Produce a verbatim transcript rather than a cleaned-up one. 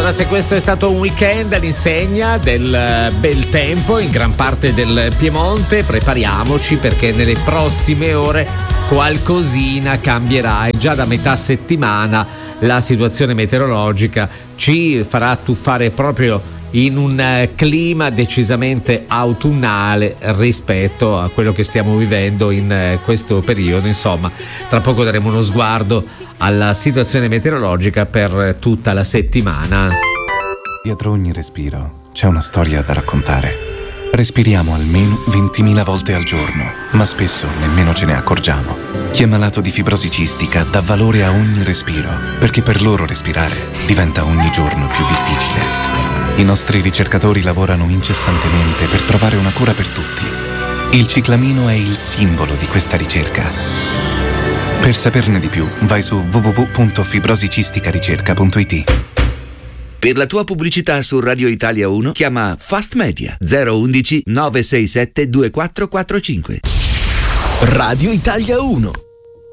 Insomma, se questo è stato un weekend all'insegna del bel tempo in gran parte del Piemonte, prepariamoci perché nelle prossime ore qualcosina cambierà e già da metà settimana la situazione meteorologica ci farà tuffare proprio in un clima decisamente autunnale rispetto a quello che stiamo vivendo in questo periodo. Insomma, tra poco daremo uno sguardo alla situazione meteorologica per tutta la settimana. Dietro ogni respiro c'è una storia da raccontare. Respiriamo almeno ventimila volte al giorno, ma spesso nemmeno ce ne accorgiamo. Chi è malato di fibrosi cistica dà valore a ogni respiro, perché per loro respirare diventa ogni giorno più difficile. I nostri ricercatori lavorano incessantemente per trovare una cura per tutti. Il ciclamino è il simbolo di questa ricerca. Per saperne di più, vai su w w w punto fibrosicisticaricerca punto i t. Per la tua pubblicità su Radio Italia uno chiama Fast Media zero uno uno nove sei sette due quattro quattro cinque. Radio Italia uno.